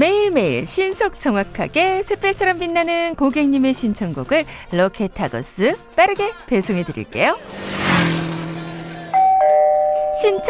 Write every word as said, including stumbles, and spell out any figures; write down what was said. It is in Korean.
매일매일 신속 정확하게 샛별처럼 빛나는 고객님의 신청곡을 로켓하고스 빠르게 배송해드릴게요. 신청